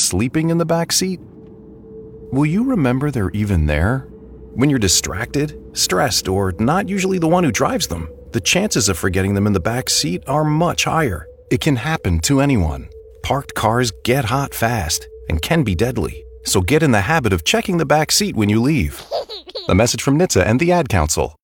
sleeping in the back seat? Will you remember they're even there? When you're distracted, stressed, or not usually the one who drives them, the chances of forgetting them in the back seat are much higher. It can happen to anyone. Parked cars get hot fast and can be deadly, so get in the habit of checking the back seat when you leave. A message from NHTSA and the Ad Council.